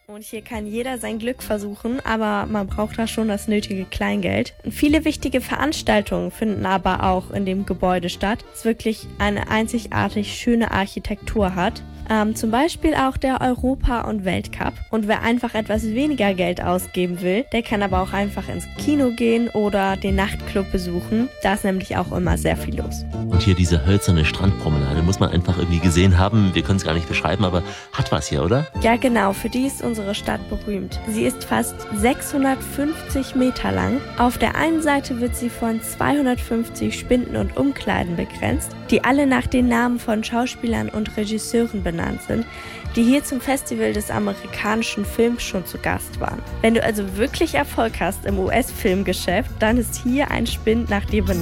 Und hier kann jeder sein Glück versuchen, aber man braucht da schon das nötige Kleingeld. Und viele wichtige Veranstaltungen finden aber auch in dem Gebäude statt, das wirklich eine einzigartig schöne Architektur hat. Zum Beispiel auch der Europa- und Weltcup. Und wer einfach etwas weniger Geld ausgeben will, der kann aber auch einfach ins Kino gehen oder den Nachtclub besuchen. Da ist nämlich auch immer sehr viel los. Und hier diese hölzerne Strandpromenade muss man einfach irgendwie gesehen haben. Wir können es gar nicht beschreiben, aber hat was hier, oder? Ja, genau. Für die ist unsere Stadt berühmt. Sie ist fast 650 Meter lang. Auf der einen Seite wird sie von 250 Spinden und Umkleiden begrenzt, die alle nach den Namen von Schauspielern und Regisseuren benannt sind, die hier zum Festival des amerikanischen Films schon zu Gast waren. Wenn du also wirklich Erfolg hast im US-Filmgeschäft, dann ist hier ein Spind nach dir benannt.